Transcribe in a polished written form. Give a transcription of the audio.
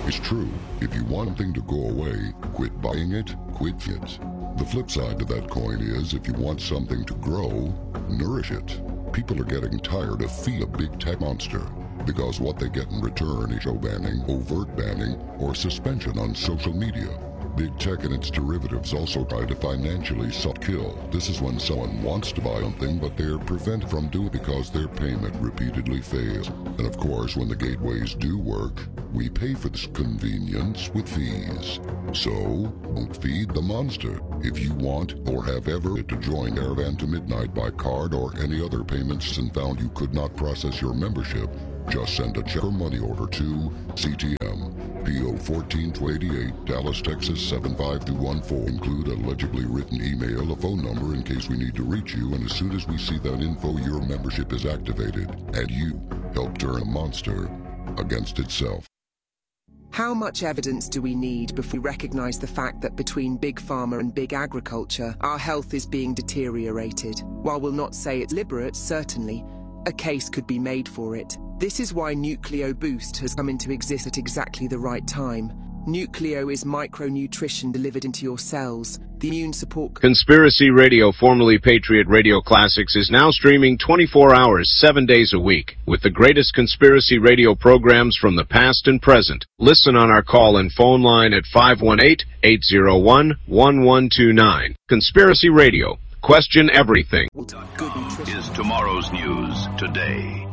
It's true. If you want something to go away, quit buying it, quit it. The flip side to that coin is if you want something to grow, nourish it. People are getting tired of a big tech monster because what they get in return is show banning, overt banning, or suspension on social media. Big tech and its derivatives also try to financially kill. This is when someone wants to buy something, but they're prevented from doing it because their payment repeatedly fails. And of course, when the gateways do work, we pay for this convenience with fees. So, don't feed the monster. If you want or have ever to join Caravan to Midnight by card or any other payments and found you could not process your membership, just send a check or money order to CTM, P.O. 14288, Dallas, Texas 75214. Include a legibly written email, a phone number in case we need to reach you, and as soon as we see that info, your membership is activated, and you help turn a monster against itself. How much evidence do we need before we recognize the fact that between Big Pharma and Big Agriculture, our health is being deteriorated? While we'll not say it's deliberate, certainly, a case could be made for it. This is why Nucleo Boost has come into existence at exactly the right time. Nucleo is micronutrition delivered into your cells. The immune support... Conspiracy Radio, formerly Patriot Radio Classics, is now streaming 24 hours, 7 days a week, with the greatest conspiracy radio programs from the past and present. Listen on our call and phone line at 518-801-1129. Conspiracy Radio. Question everything. Is tomorrow's news today.